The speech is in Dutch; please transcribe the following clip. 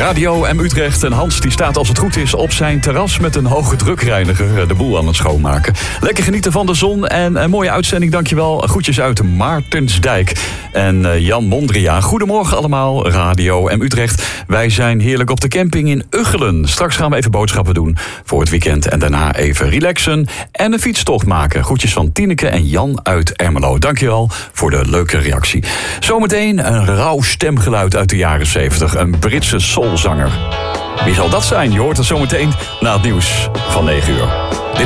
Radio M Utrecht en Hans die staat als het goed is op zijn terras met een hoge drukreiniger de boel aan het schoonmaken. Lekker genieten van de zon en een mooie uitzending, dankjewel. Groetjes uit Maartensdijk. En Jan Mondria, goedemorgen allemaal, Radio M Utrecht. Wij zijn heerlijk op de camping in Ugchelen. Straks gaan we even boodschappen doen voor het weekend en daarna even relaxen en een fietstocht maken. Groetjes van Tineke en Jan uit Ermelo. Dankjewel voor de leuke reactie. Zometeen een rauw stemgeluid uit de jaren 70. Een Britse soulzanger. Wie zal dat zijn? Je hoort het zometeen na het nieuws van 9 uur.